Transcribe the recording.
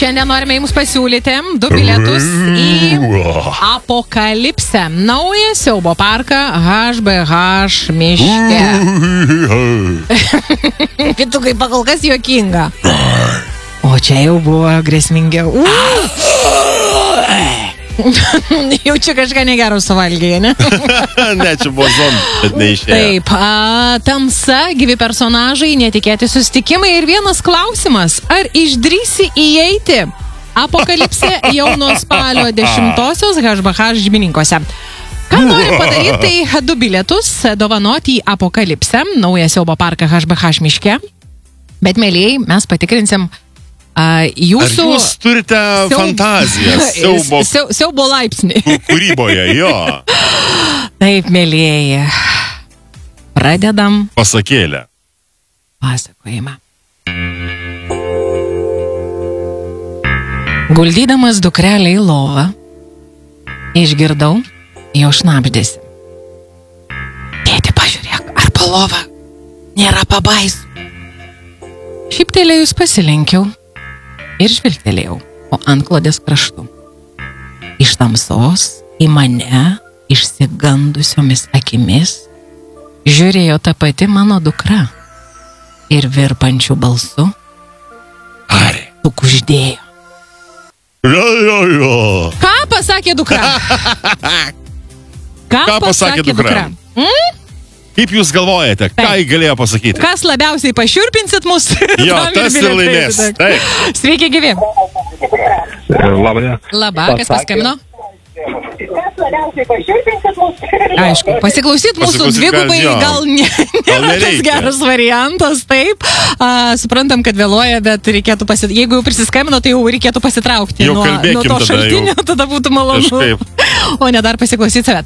Šiandien norime jums pasiūlyti 2 bilietus į Apokalipsę. Naują siaubo parką HBH miške. Pitukai, pakol kas juokinga. O čia jau buvo grėsmingiau. Jaučiu kažką negero suvalgė, ne? Ne, čia buvo zombie, bet neišėjo. Taip, tamsa, gyvi personažai, netikėti susitikimai ir vienas klausimas. Ar išdrįsi įeiti? Apokalipsė jau nuo spalio 10-osios HBH žibininkose. Ką nori padaryti, tai 2 bilietus dovanoti į Apokalipsę, naują siaubo parką HBH miške. Bet, mėlyjei, mes patikrinsim jūsų... Ar jūs turite fantaziją siaubo laipsnį kūryboje, jo? Taip, mėlyjei. Pradedam pasakėlę. Pasakojimą. Guldydamas dukrelę į lovą, išgirdau jo šnabždėsi. Tėti, pažiūrėk, ar po lovą nėra pabaisų. Šyptelėjus pasilenkiau ir žvilgtelėjau po antklodės kraštu. Iš tamsos į mane išsigandusiomis akimis žiūrėjo ta pati mano dukra ir virpančių balsu sukuždėjo. Ką pasakė dukra? Ką pasakė dukra? Kaip jūs galvojate, ką jį galėjo pasakyti? Kas labiausiai pašiurpinsit mus? Jo, tas ir laimės. Taip. Sveiki, gyvi. Labą. Labą, kas paskambino? Kas labiausiai pašiurpinsit mus? Aišku, pasiklausyt mūsų dvigubai gal nėra tas geras variantas, taip. Suprantam, kad vėluoja, bet reikėtų jeigu jau prisiskambino, tai jau reikėtų pasitraukti nuo to šaltinio, tada būtų malonu. O ne dar pasiklausyti save.